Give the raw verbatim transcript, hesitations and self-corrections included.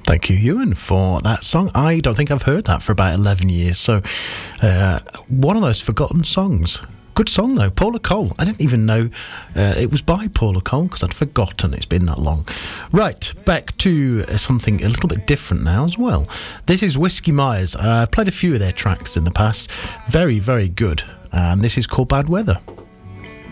Thank you, Ewan, for that song. I don't think I've heard that for about eleven years. So, uh, one of those forgotten songs. Good song, though. Paula Cole. I didn't even know uh, it was by Paula Cole because I'd forgotten it's been that long. Right, back to uh, something a little bit different now as well. This is Whiskey Myers. Uh, I've played a few of their tracks in the past. Very, very good. And this is called Bad Weather.